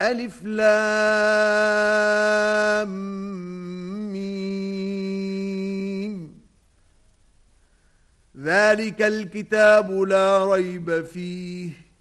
ألف لام ميم ذلك الكتاب لا ريب فيه